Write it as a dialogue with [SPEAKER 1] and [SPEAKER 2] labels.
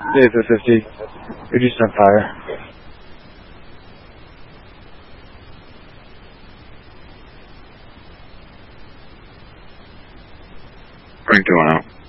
[SPEAKER 1] Dave 50. Reduce on fire.
[SPEAKER 2] Bring 2-1 out.